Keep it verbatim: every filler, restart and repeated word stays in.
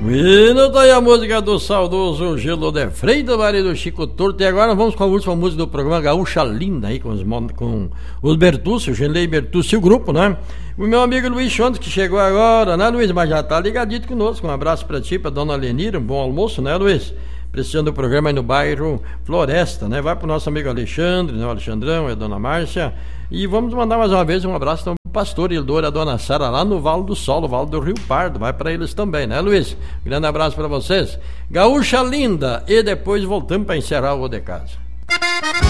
Bueno, tá aí a música do saudoso Gelo de Freitas, marido Chico Torto. E agora vamos com a última música do programa Gaúcha Linda, aí com os, com os Bertucci, o Genlei Bertucci e o grupo, né? O meu amigo Luiz Chontes, que chegou agora, né, Luiz? Mas já tá ligadito conosco. Um abraço pra ti, pra dona Lenira, um bom almoço, né, Luiz? Precisando do programa aí no bairro Floresta, né? Vai pro nosso amigo Alexandre, né? O Alexandrão e a dona Márcia. E vamos mandar mais uma vez um abraço ao pastor Ildor e a dona Sara lá no Vale do Sol, no Vale do Rio Pardo. Vai para eles também, né, Luiz? Grande abraço para vocês. Gaúcha Linda. E depois voltamos para encerrar o O de Casa.